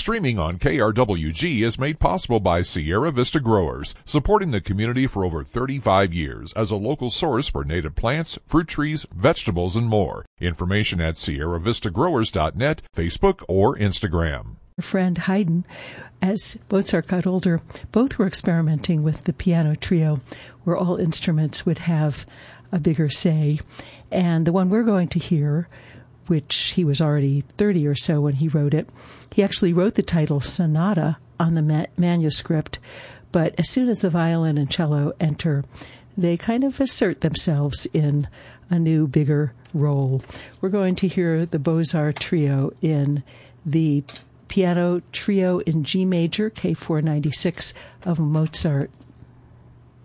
Streaming on KRWG is made possible by Sierra Vista Growers, supporting the community for over 35 years as a local source for native plants, fruit trees, vegetables, and more. Information at sierravistagrowers.net, Facebook, or Instagram. Friend Haydn, as Mozart got older, both were experimenting with the piano trio, where all instruments would have a bigger say. And the one we're going to hear, which he was already 30 or so when he wrote it, he actually wrote the title Sonata on the manuscript, but as soon as the violin and cello enter, they kind of assert themselves in a new, bigger role. We're going to hear the Beaux-Arts Trio in the Piano Trio in G major, K496 of Mozart,